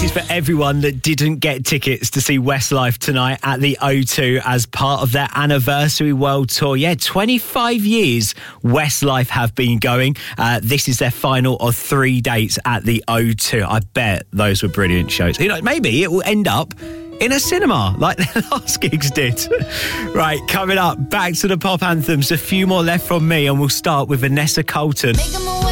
This is for everyone that didn't get tickets to see Westlife tonight at the O2 as part of their anniversary world tour. Yeah, 25 years Westlife have been going. This is their final of 3 dates at the O2. I bet those were brilliant shows. You know, maybe it will end up in a cinema like their last gigs did. Right, coming up, back to the pop anthems. A few more left from me, and we'll start with Vanessa Colton. Make 'em